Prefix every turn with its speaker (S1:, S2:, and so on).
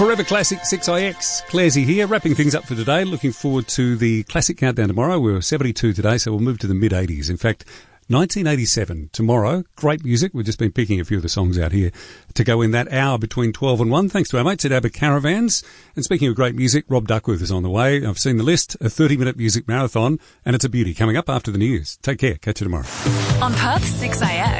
S1: Forever Classic 6IX. Clairsy here, wrapping things up for today. Looking forward to the Classic Countdown tomorrow. We're 72 today, so we'll move to the mid-80s. In fact, 1987 tomorrow. Great music. We've just been picking a few of the songs out here to go in that hour between 12 and 1. Thanks to our mates at ABBA Caravans. And speaking of great music, Rob Duckworth is on the way. I've seen the list, a 30-minute music marathon, and it's a beauty coming up after the news. Take care. Catch you tomorrow.
S2: On Perth's 6IX.